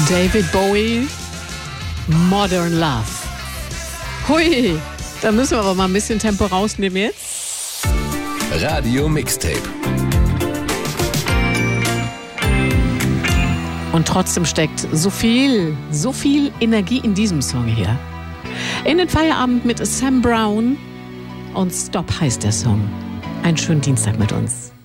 David Bowie, Modern Love. Hui, da müssen wir aber mal ein bisschen Tempo rausnehmen jetzt. Radio Mixtape. Und trotzdem steckt so viel Energie in diesem Song hier. In den Feierabend mit Sam Brown und Stop heißt der Song. Einen schönen Dienstag mit uns.